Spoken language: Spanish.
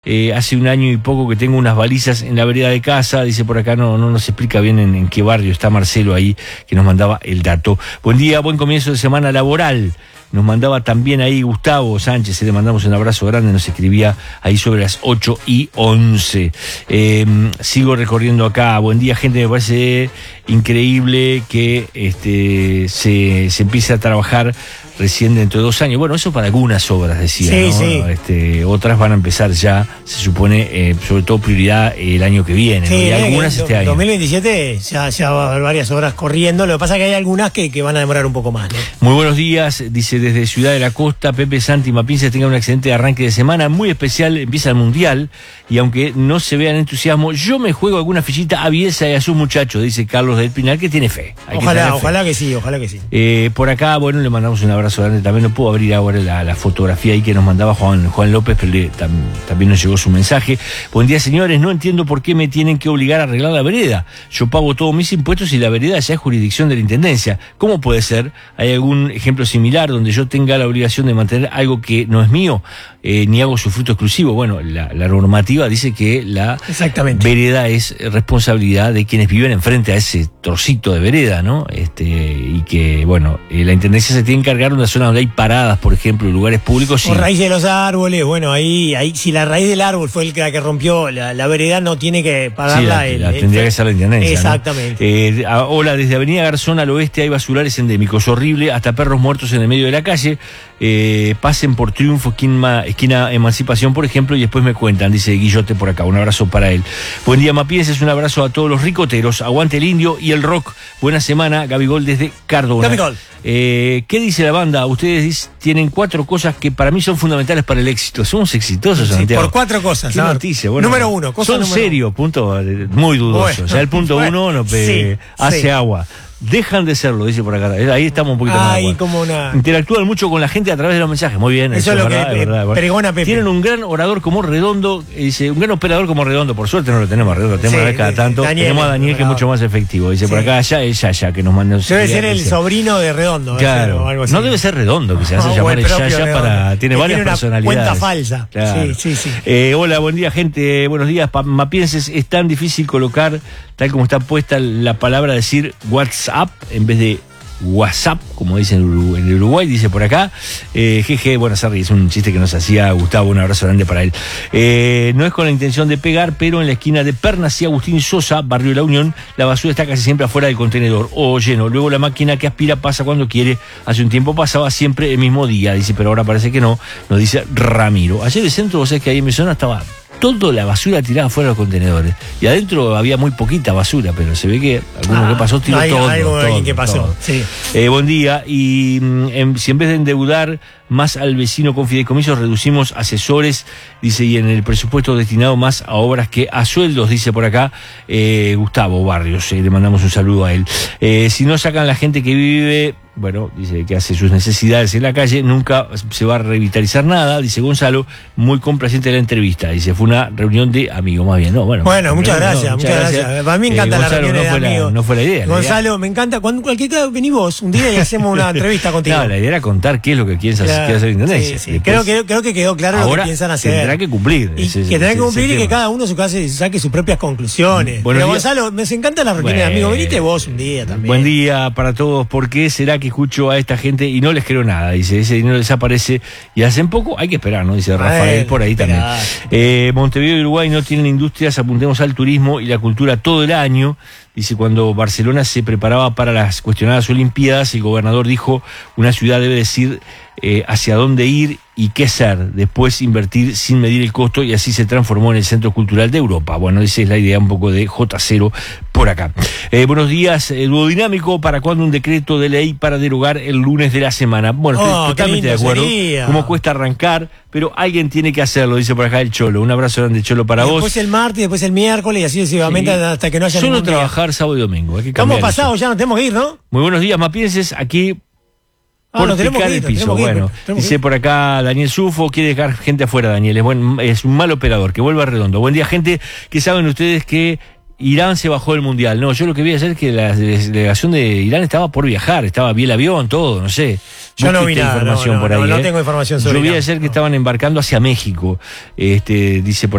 hace un año y poco que tengo unas balizas en la vereda de casa, dice por acá, no nos explica bien en qué barrio está Marcelo ahí, que nos mandaba el dato. Buen día, buen comienzo de semana laboral. Nos mandaba también ahí Gustavo Sánchez, le mandamos un abrazo grande, nos escribía ahí sobre las 8:11. Sigo recorriendo acá. Buen día, gente, me parece increíble que se empiece a trabajar recién dentro de 2 años. Bueno, eso para algunas obras, decía, sí, ¿no? Sí. Otras van a empezar ya, se supone, sobre todo prioridad el año que viene, sí, ¿no? Y algunas este año. 2027 ya va a haber varias obras corriendo, lo que pasa es que hay algunas que van a demorar un poco más, ¿no? Muy buenos días, dice desde Ciudad de la Costa, Pepe Santi Mapinces, tengan un excelente arranque de semana, muy especial, empieza el Mundial, y aunque no se vean entusiasmo, yo me juego alguna fichita a Bielsa y a sus muchachos, dice Carlos del Pinal, que tiene fe. Ojalá que sí. Por acá, bueno, le mandamos un abrazo grande, también no puedo abrir ahora la fotografía ahí que nos mandaba Juan López, pero también nos llegó su mensaje. Buen día, señores, no entiendo por qué me tienen que obligar a arreglar la vereda, yo pago todos mis impuestos y la vereda ya es jurisdicción de la Intendencia, ¿cómo puede ser? ¿Hay algún ejemplo similar donde yo tenga la obligación de mantener algo que no es mío, ni hago su fruto exclusivo? Bueno, la normativa dice que la vereda es responsabilidad de quienes viven enfrente a ese trocito de vereda, ¿no? Y que, bueno, la Intendencia se tiene que encargar de una zona donde hay paradas, por ejemplo, lugares públicos. O raíz de los árboles, bueno, ahí si la raíz del árbol fue la que rompió la vereda, no tiene que pagarla. Sí, tendría que ser la Intendencia. Exactamente. ¿No? Hola, desde Avenida Garzón al oeste hay basurales endémicos, horrible, hasta perros muertos en el medio de la calle. Pasen por Triunfo, esquina Emancipación, por ejemplo, y después me cuentan, dice Guillote por acá. Un abrazo para él. Buen día, Mapienses, un abrazo a todos los ricoteros. Aguante el indio y el rock. Buena semana, Gabigol desde Cardona. Gabigol. ¿Qué dice la banda? Ustedes tienen 4 cosas que para mí son fundamentales para el éxito. Somos exitosos, Santiago. Por 4 cosas. ¿Qué noticia? Bueno, número 1. Son serios, punto muy dudoso. Bueno, o sea, el punto 1 hace agua. Dejan de serlo, dice por acá. Ahí estamos un poquito más de acuerdo. Interactúan mucho con la gente a través de los mensajes. Muy bien. Eso es lo que pregona Pepe. Tienen un gran orador como Redondo, dice, un gran operador como Redondo. Por suerte no lo tenemos a Redondo, tenemos una vez cada tanto. Tenemos a Daniel, que es mucho más efectivo. Dice por acá, Yaya, que nos manda. Debe ser el sobrino de Redondo. Claro. Algo así. No debe ser Redondo, que se hace llamar Yaya para. Tiene varias personalidades. Cuenta falsa. Claro. Sí. Hola, buen día, gente. Buenos días, Mapienses. Es tan difícil colocar, tal como está puesta la palabra, decir WhatsApp en vez de WhatsApp, como dicen en el Uruguay, dice por acá. Jeje, buenas tardes, es un chiste que nos hacía Gustavo, un abrazo grande para él. No es con la intención de pegar, pero en la esquina de Pernas y Agustín Sosa, barrio de La Unión, la basura está casi siempre afuera del contenedor o lleno. Luego la máquina que aspira pasa cuando quiere. Hace un tiempo pasaba siempre el mismo día, dice, pero ahora parece que no, nos dice Ramiro. Ayer el centro, vos sabés que ahí en mi zona estaba toda la basura tirada fuera de los contenedores. Y adentro había muy poquita basura, pero se ve que alguno que pasó tiró todo. Que pasó. Sí. Buen día. Y si en vez de endeudar más al vecino con fideicomisos, reducimos asesores, dice, y en el presupuesto destinado más a obras que a sueldos, dice por acá Gustavo Barrios. Le mandamos un saludo a él. Si no sacan la gente que vive, bueno, dice que hace sus necesidades en la calle, nunca se va a revitalizar nada, dice Gonzalo, muy complaciente de la entrevista, dice, fue una reunión de amigos, más bien, ¿no? Bueno, muchas gracias. Para mí me encantan las reuniones de amigos. No fue la idea. Gonzalo, me encanta, cualquier vení vos un día y hacemos una entrevista contigo. No, la idea era contar qué es lo que quiere hacer la Intendencia. Sí. Después, creo que quedó claro lo que piensan hacer. Tendrá que cumplir. Tendrá que cumplir y que cada uno saque sus propias conclusiones. Pero Gonzalo, me encantan las reuniones de amigos, venite vos un día también. Buen día para todos. ¿Por qué será que escucho a esta gente y no les creo nada? Dice, ese dinero desaparece y hacen poco, hay que esperar, ¿no? Dice Rafael por ahí también. Montevideo y Uruguay no tienen industrias, apuntemos al turismo y la cultura todo el año. Dice, cuando Barcelona se preparaba para las cuestionadas Olimpiadas, el gobernador dijo, una ciudad debe decir hacia dónde ir y qué ser, después invertir sin medir el costo, y así se transformó en el Centro Cultural de Europa. Bueno, esa es la idea un poco de J0 por acá. Buenos días, Duodinámico, ¿para cuándo un decreto de ley para derogar el lunes de la semana? Bueno, estoy totalmente de acuerdo. Cómo cuesta arrancar, pero alguien tiene que hacerlo, dice por acá el Cholo. Un abrazo grande, Cholo, para vos. Después el martes, después el miércoles y así sucesivamente hasta que no haya solo trabajar sábado y domingo. Estamos pasados, ya nos tenemos que ir, ¿no? Muy buenos días, Mapienses, aquí por picar el piso. Dice por acá Daniel Sufo, quiere dejar gente afuera, Daniel. Es un mal operador, que vuelva Redondo. Buen día, gente. ¿Qué saben ustedes que Irán se bajó del Mundial? No, yo lo que vi ayer es que la delegación de Irán estaba por viajar, vi el avión, todo, no sé. Yo no vi nada, por ahí, no tengo información sobre Yo vi Irán. ayer que estaban embarcando hacia México, dice por